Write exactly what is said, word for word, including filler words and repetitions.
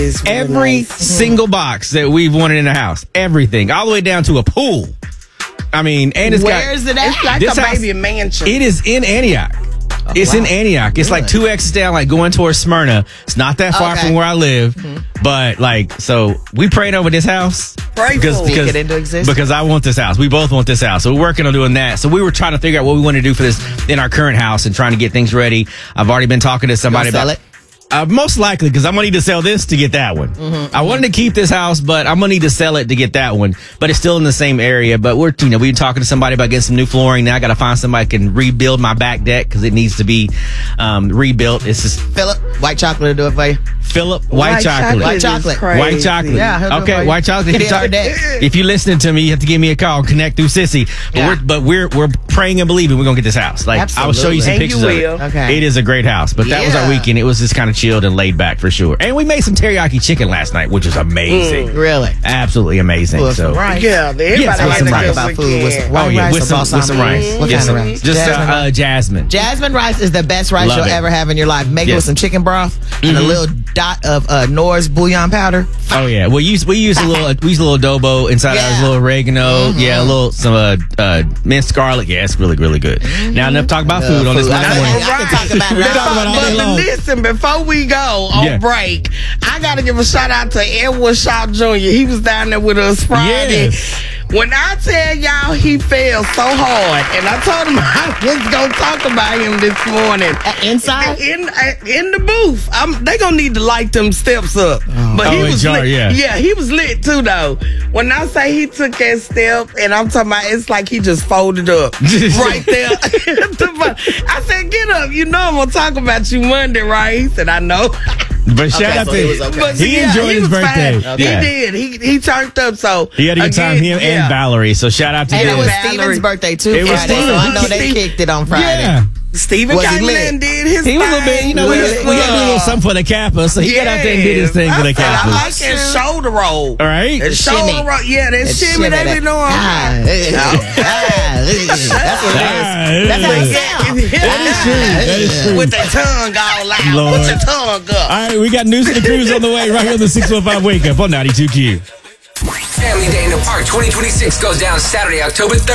It's really Every nice. single box that we've wanted in the house, everything, all the way down to a pool. I mean, and it's got. Where's it at? It's like This a house- baby mansion. It is in Antioch. Oh, it's wow. in Antioch. It's like two X's down, like going towards Smyrna. It's not that far Okay. from where I live, but like, so we prayed over this house Pray because for it. because Speak it into existence. because I want this house. We both want this house, so we're working on doing that. So we were trying to figure out what we want to do for this in our current house and trying to get things ready. I've already been talking to somebody Gonna about sell it? Uh, most likely, because I'm gonna need to sell this to get that one. Mm-hmm, I wanted to keep this house, but I'm gonna need to sell it to get that one. But it's still in the same area. But we're, you know, we're talking to somebody about getting some new flooring. Now I got to find somebody who can rebuild my back deck because it needs to be um, rebuilt. It's just Philip, white chocolate to do it for you. Philip white, chocolate. White is chocolate. crazy. White chocolate. Yeah, he'll do it for okay, you. white chocolate. Get If it our you- deck. If you're listening to me, you have to give me a call. Connect through Sissy. But Yeah. we're but we're we're praying and believing we're gonna get this house. Like I'll show you some Absolutely. pictures And you of it. will. Okay. It is a great house. But that was our Yeah. weekend. It was just kind of chilled and laid back for sure. And we made some teriyaki chicken last night, which was amazing. Really? Absolutely amazing. With so some rice. Yeah, everybody Yes, like with to some go rice. with About food with some can. white oh yeah, rice with or some with some balsamic? rice. What Yes, kind of some- rice? Just uh, Jasmine uh, rice? jasmine. Jasmine rice is the best rice Love you'll it. ever have in your life. Make it Yes. with some chicken broth and a little dot of uh, Knorr's bouillon powder. Oh yeah, we use we use a little we use a little adobo inside Yeah. ours, a little oregano, yeah, a little some uh, uh, minced garlic. Yeah, it's really really good. Now enough talk about food on this food. Monday I- morning. I can talk about it. We can talk about it all day But long. listen, before we go on Yeah. break, I got to give a shout out to Edward Shaw Junior He was down there with us Friday. Yes. When I tell y'all he fell so hard, and I told him I was gonna talk about him this morning. Uh, inside? in uh, in the booth, I'm, they gonna need to light them steps up. But Oh, he in was jar, lit. yeah. yeah, he was lit too though. When I say he took that step, and I'm talking about, it's like he just folded up right there. I said, "Get up! You know I'm gonna talk about you Monday, right?" He said, "I know." But shout Okay, out so to it was okay. But he yeah, enjoyed he his was birthday. fine. Yeah. He did. He he turned up. So He had a good time. again, Him yeah. and Valerie. So shout out to And them. it was Valerie. Steven's birthday too It was Friday, so I know they Steve- kicked it on Friday. Yeah. Stephen Was he came lit? in and did his He was a little bit, you know, we, thing. we had to do a little something for the Kappa, so he got out there and did his thing for the I said, I Kappa. like that shoulder roll. All right. That shoulder shimmy. roll. Yeah, that That shimmy they that- be doing. Ah, ah, that's what it is. That's how it sounds. That is true. That is true. With their tongue all out. Lord. Put your tongue up. All right, we got News of the Cruise on the way right here on the six one five Wake Up on ninety-two Q. Family Day in the Park twenty twenty-six goes down Saturday, October third.